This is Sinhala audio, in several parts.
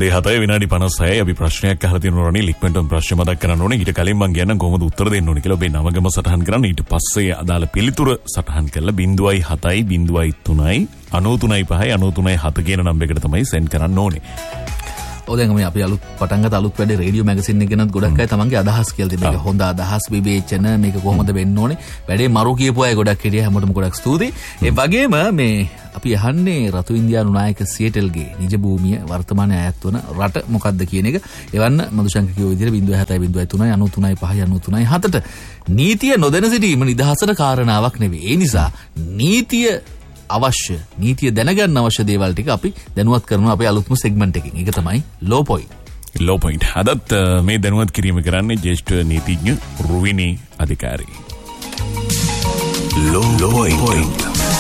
සන්දේ 7:56 අපි ප්‍රශ්නයක් අහලා තියෙනවා රනිල් ඉක්මනටම ප්‍රශ්න මතක් කරන්න ඕනේ. ඊට කලින් මම කියන්නම් කොහොමද උත්තර දෙන්න ඕනේ කියලා. ඔබේ නමගම සටහන් කරන්න. ඊට පස්සේ අදාළ පිළිතුර සටහන් කරලා 0.7 0.3 93.5 93.7 කියන නම්බරයකට තමයි සෙන්ඩ් කරන්න ඕනේ. දැන් මේ අපි අලුත් පටන් ගත්ත අලුත් වැඩේ රේඩියෝ මැගසින් එක ගැනත් ගොඩක් අය තමන්ගේ අදහස් කියලා තිබෙනවා. මේක හොඳ අදහස් විවේචන මේක කොහොමද වෙන්න ඕනේ. වැඩේ මරු කියපු අය ගොඩක් හිටියා. හැමෝටම ගොඩක් ස්තුතියි. ඒ වගේම මේ අපි අහන්නේ රතු ඉන්දියානු නායක සියටල්ගේ නිජ භූමිය වර්තමානයේ අයත් වන රට මොකක්ද කියන එක. එවන්න මදුශංක කියෝ විදිහට 0.7 0.3 93.5 93.7ට නීතිය නොදැන සිටීම නිදහසට කාරණාවක් නෙවෙයි. ඒ නිසා නීතිය දැනගන්න අවශ්‍ය දේවල් ටික අපි දැනුවත් කරනවා අපේ අලුත්ම සෙග්මන්ට් එකකින්. ඒක තමයි ලෝ පොයින්ට්. අදත් මේ දැනුවත් කිරීම කරන්නේ ජ්‍යෙෂ්ඨ නීතිඥ රුවිනී අධිකාරී. ලෝ පොයින්ට්.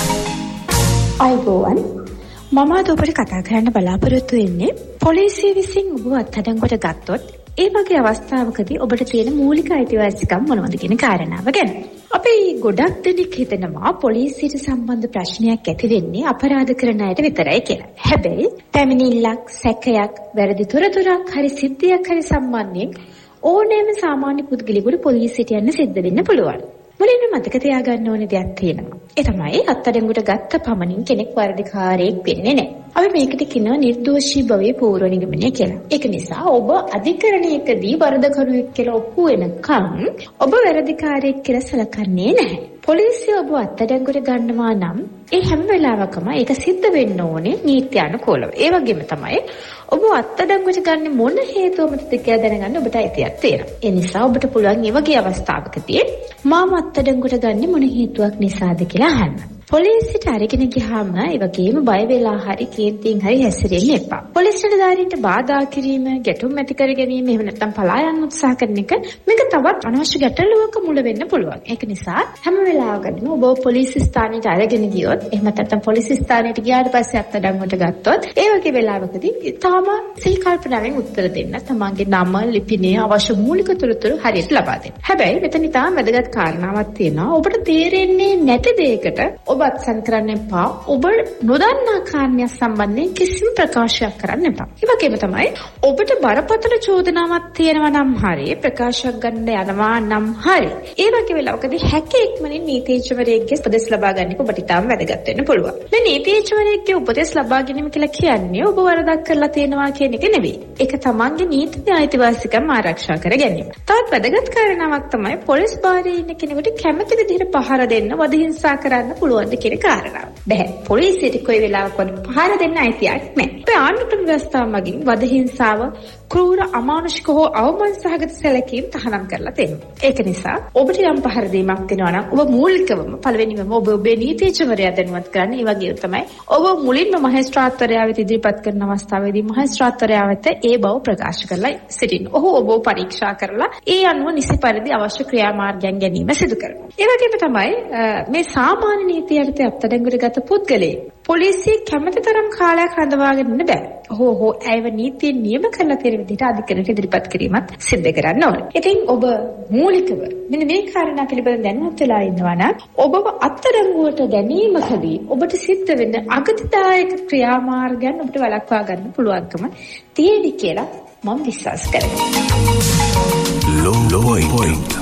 අයිබෝවන් මම අද ඔබට කතා කරන්න බලාපොරොත්තු වෙන්නේ පොලිසිය විසින් ඔබ අත්අඩංගුවට ගත්තොත් ඒ වගේ අවස්ථාවකදී ඔබට තියෙන මූලික අයිතිවාසිකම් මොනවද කියන කාරණාව ගැන. අපි ගොඩක් දෙනෙක් හිතනවා පොලිසියට සම්බන්ධ ප්‍රශ්නයක් ඇති වෙන්නේ අපරාධ කරන අයට විතරයි කියලා. හැබැයි පැමිණිල්ලක්, සැකයක්, වැරදි තොරතුරක් හරි සිද්ධියක් හරි සම්බන්ධයෙන් ඕනෑම සාමාන්‍ය පුද්ගලයෙකුට පොලිසියට යන්න සිද්ධ වෙන්න පුළුවන්. මුලින්ම මතක තියාගන්න ඕනේ දෙයක් තියෙනවා. ඒ තමයි අත්අඩංගුවට ගත්ත පමණින් කෙනෙක් වරදකාරයෙක් වෙන්නේ නැහැ. අපි මේකට කියනවා නිර්දෝෂී භවයේ පූර්ව නිගමනය කියලා. ඒක නිසා ඔබ අධිකරණයකදී වරදකරුවෙක් කියලා ඔප්පු වෙනකම් ඔබ වැරදිකාරයෙක් කියලා සැලකන්නේ නැහැ. පොලිසිය ඔබ අත්අඩංගුවට ගන්නවා නම් ඒ හැම වෙලාවකම ඒක සිද්ධ වෙන්න ඕනේ නීත්‍යානුකූලව. ඒ වගේම තමයි ඔබ අත්අඩංගුවට ගන්න මොන හේතුව මතද කියලා දැනගන්න ඔබට අයිතියක් තියෙනවා. ඒ නිසා ඔබට පුළුවන් මේ වගේ අවස්ථාවකදී මාව අත්අඩංගුවට ගන්න මොන හේතුවක් නිසාද කියලා අහන්න. පොලිසියට අරගෙන ගියාම ඒ වගේම බය වෙලා හරි කේන්තියෙන් හරි හැසිරෙන්න එපා. පොලිස් නිලධාරීන්ට බාධා කිරීම, ගැටුම් ඇති කර ගැනීම, එහෙම නැත්නම් පලා යන්න උත්සාහ කරන එක මේක තවත් අනවශ්‍ය ගැටලුවක මුල වෙන්න පුළුවන්. ඒක නිසා හැම වෙලාවකදීම ඔබ පොලිස් ස්ථානයට අරගෙන ගියොත්, එහෙම නැත්නම් පොලිස් ස්ථානයට ගියාට පස්සේ අත්අඩංගුවට ගත්තොත්, ඒ වගේ වෙලාවකදී තාම සිහි කල්පනාවෙන් උත්තර දෙන්න, තමන්ගේ නම, ලිපිණය, අවශ්‍ය මූලික තොරතුරු හරියට ලබා දෙන්න. හැබැයි මෙතන ඉතාම වැදගත් කාරණාවක් තියෙනවා. ඔබට තේරෙන්නේ නැති දෙයකට ඔබ අත්සන් කරන්න එපා. ඔබ නොදන්නා කාරණයක් සම්බන්ධයෙන් කිසිම ප්‍රකාශයක් කරන්න එපා. ඒ වගේම තමයි ඔබට බරපතල චෝදනාවක් තියෙනවා නම් හරි, ප්‍රකාශයක් ගන්න යනවා නම් හරි, ඒ වගේ වෙලාවකදී හැකි ඉක්මනින් නීතිඥවරයෙක්ගේ උපදෙස් ලබා ගන්න එක ඔබට ඉතාම වැදගත් වෙන්න පුළුවන්. මේ නීතිඥවරයෙක්ගේ උපදෙස් ලබා ගැනීම කියලා කියන්නේ ඔබ වරදක් කරලා තියෙනවා කියන එක නෙවෙයි. ඒක තමන්ගේ නීතිඥ අයිතිවාසිකම් ආරක්ෂා කර ගැනීම. තවත් වැදගත් කාරණාවක් තමයි පොලිස් භාරයේ ඉන්න කෙනෙකුට කැමති විදිහට පහර දෙන්න, වද හිංසා කරන්න පුළුවන් කියන කාරණාව. බැහැ. පොලිසියට කොයි වෙලාවකවත් පහර දෙන්න අයිතියක් නැහැ. අපේ ආණ්ඩුක්‍රම ව්‍යවස්ථාව මගින් වද හිංසාව, ක්‍රූර, අමානුෂික හෝ අවමාන සහගත සැලකීම් තහනම් කරලා තියෙනවා. ඒක නිසා ඔබට යම් පහර දීමක් වෙනවා නම් ඔබ මූලිකවම පළවෙනිවම ඔබේ නීතිඥවරයා දැනුවත් කරන්න. ඒ වගේම තමයි ඔබ මුලින්ම මහේස්ත්‍රාත්වරයා වෙත ඉදිරිපත් කරන අවස්ථාවේදී මහේස්ත්‍රාත්වරයා වෙත ඒ බව ප්‍රකාශ කරලා සිටින්න. ඔහු ඔබව පරීක්ෂා කරලා ඒ අනුව නිසි පරිදි අවශ්‍ය ක්‍රියාමාර්ගයන් ගැනීම සිදු කරනවා. ඒ වගේම තමයි මේ සාමාන්‍ය නීතිය යටතේ අත්අඩංගුවට ගත පුද්ගලයෙක් පොලිසිය කැමති තරම් කාලයක් රඳවාගෙන ඉන්න බෑ. ඔහු ඇයව නීතියෙන් නියම කරලා තියෙන විදිහට අධිකරණයට ඉදිරිපත් කිරීමත් සිද්ධ කරන්න ඕනේ. ඉතින් ඔබ මූලිකව මෙන්න මේ කාරණා පිළිබඳව දැනුවත් වෙලා ඉන්නවා නම් ඔබව අත්අඩංගුවට ගැනීමකදී ඔබට සිද්ධ වෙන අගතිදායක ක්‍රියාමාර්ගයන් ඔබට වළක්වා ගන්න පුළුවන්කම තියෙයි කියලා මම විශ්වාස කරනවා. ලෝ පොයින්ට්.